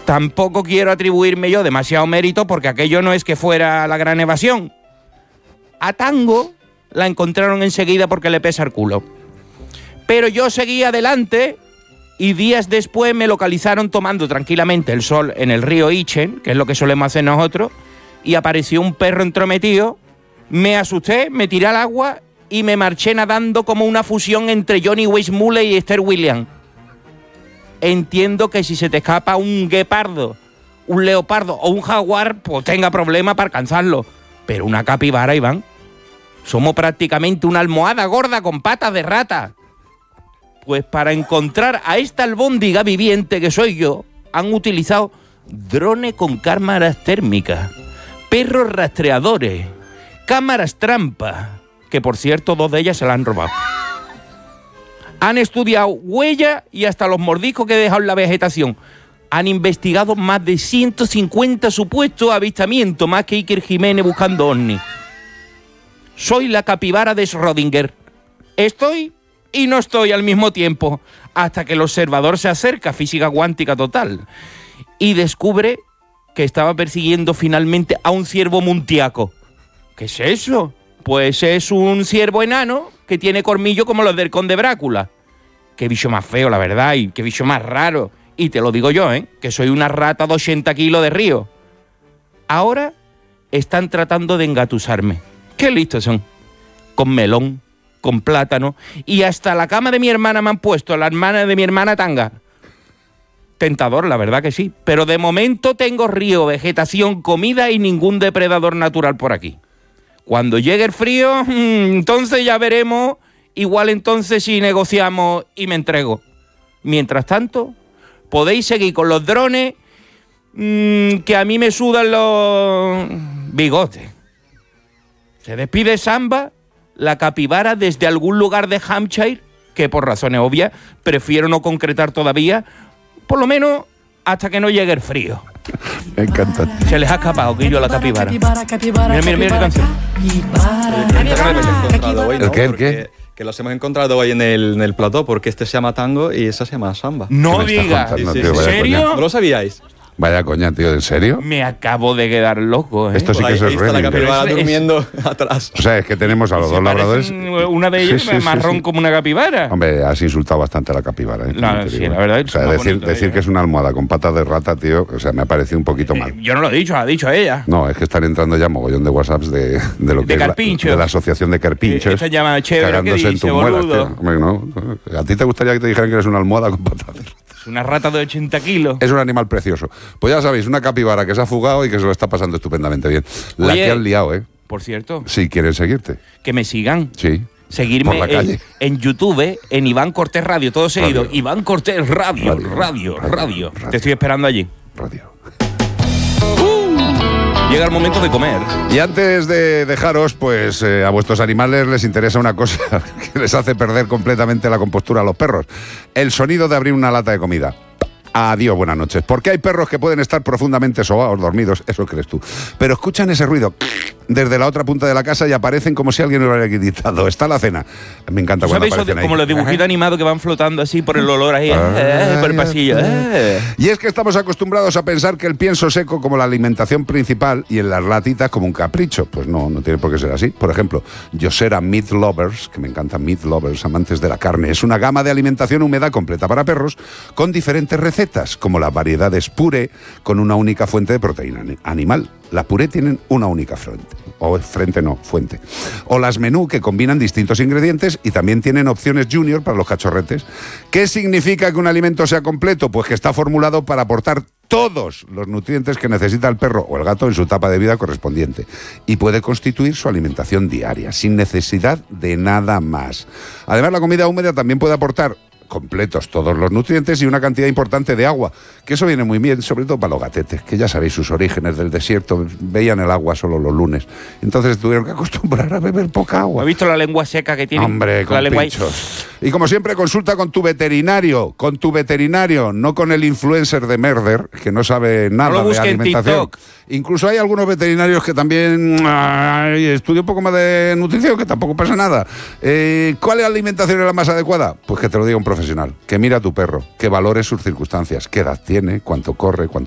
tampoco quiero atribuirme yo demasiado mérito porque aquello no es que fuera la gran evasión. A Tango la encontraron enseguida porque le pesa el culo. Pero yo seguí adelante y días después me localizaron tomando tranquilamente el sol en el río Ichen, que es lo que solemos hacer nosotros, y apareció un perro entrometido. Me asusté, me tiré al agua y me marché nadando como una fusión entre Johnny Weissmuller y Esther Williams. Entiendo que si se te escapa un guepardo, un leopardo o un jaguar, pues tenga problema para alcanzarlo. Pero una capibara, Iván, somos prácticamente una almohada gorda con patas de rata. Pues para encontrar a esta albóndiga viviente que soy yo, han utilizado drones con cámaras térmicas, perros rastreadores, cámaras trampa, que por cierto 2 de ellas se la han robado. Han estudiado huellas y hasta los mordiscos que he dejado en la vegetación. Han investigado más de 150 supuestos avistamientos, más que Iker Jiménez buscando ovni. Soy la capibara de Schrödinger. Estoy y no estoy al mismo tiempo, hasta que el observador se acerca, física cuántica total, y descubre que estaba persiguiendo finalmente a un ciervo muntiaco. ¿Qué es eso? Pues es un ciervo enano que tiene colmillo como los del conde Drácula. Qué bicho más feo, la verdad, y qué bicho más raro. Y te lo digo yo, que soy una rata de 80 kilos de río. Ahora están tratando de engatusarme. Qué listos son. Con melón, con plátano, y hasta la cama de mi hermana me han puesto, la hermana de mi hermana Tanga. Tentador, la verdad que sí. Pero de momento tengo río, vegetación, comida y ningún depredador natural por aquí. Cuando llegue el frío, entonces ya veremos. Igual entonces si negociamos y me entrego. Mientras tanto, podéis seguir con los drones, que a mí me sudan los bigotes. Se despide Samba, la capibara, desde algún lugar de Hampshire, que por razones obvias prefiero no concretar todavía, por lo menos hasta que no llegue el frío. Me encanta. Se les ha escapado, Guillo, a la capibara. Mira qué canción. ¿El qué? Que los hemos encontrado hoy en el plató, porque este se llama Tango y esa se llama Samba. No digas. Sí, ¿En serio? ¿No lo sabíais? Vaya coña, tío, ¿en serio? Me acabo de quedar loco, Esto sí que es ahí está la Schrödinger. capibara durmiendo atrás. O sea, es que tenemos a los dos labradores. Una de ellas Sí, marrón como una capibara. Hombre, has insultado bastante a la capibara. No, sí, la verdad es o sea, decir que es una almohada con patas de rata, tío, o sea, me ha parecido un poquito mal. Yo no lo he dicho, lo ha dicho ella. No, es que están entrando ya mogollón de WhatsApps de lo que Carpinchos. es de la asociación de carpinchos. Esta llama chévere, cagándose ¿qué en dice, tus muelas, boludo? tío. Hombre, no. ¿A ti te gustaría que te dijeran que eres una almohada con patas de rata? Es una rata de 80 kilos. Es un animal precioso. Pues ya sabéis, una capibara que se ha fugado y que se lo está pasando estupendamente bien. La Oye, que han liado, ¿eh? Por cierto, Si quieren seguirte. que me sigan. Sí. Seguirme Por la calle. en YouTube, en Iván Cortés Radio, todo seguido. Radio. Iván Cortés Radio. Te estoy esperando allí. Radio. Llega el momento de comer. Y antes de dejaros, pues a vuestros animales les interesa una cosa que les hace perder completamente la compostura a los perros. El sonido de abrir una lata de comida. Adiós, buenas noches. Porque hay perros que pueden estar profundamente sobados, dormidos, eso crees tú. Pero escuchan ese ruido desde la otra punta de la casa y aparecen como si alguien lo hubiera gritado. Está la cena. Me encanta cuando ¿Sabéis aparecen ahí. como los dibujitos animados que van flotando así por el olor ahí, por el pasillo? Y es que estamos acostumbrados a pensar que el pienso seco como la alimentación principal y en las latitas como un capricho. Pues no tiene por qué ser así. Por ejemplo, Yosera Meat Lovers, que me encantan Meat Lovers, amantes de la carne, es una gama de alimentación húmeda completa para perros con diferentes recetas, como las variedades puré con una única fuente de proteína animal. Las puré tienen una única fuente. O las menú, que combinan distintos ingredientes y también tienen opciones junior para los cachorretes. ¿Qué significa que un alimento sea completo? Pues que está formulado para aportar todos los nutrientes que necesita el perro o el gato en su etapa de vida correspondiente y puede constituir su alimentación diaria, sin necesidad de nada más. Además, la comida húmeda también puede aportar completos todos los nutrientes y una cantidad importante de agua, que eso viene muy bien, sobre todo para los gatetes, que ya sabéis sus orígenes del desierto, veían el agua solo los lunes, entonces tuvieron que acostumbrar a beber poca agua. ¿Has visto la lengua seca que tiene? Hombre, con pinchos. Y como siempre, consulta con tu veterinario, no con el influencer de Merder, que no sabe nada de alimentación. Incluso hay algunos veterinarios que también estudian un poco más de nutrición, que tampoco pasa nada. ¿Cuál es la alimentación la más adecuada? Pues que te lo diga un profesional, que mira a tu perro, que valore sus circunstancias, qué edad tiene, cuánto corre, cuánto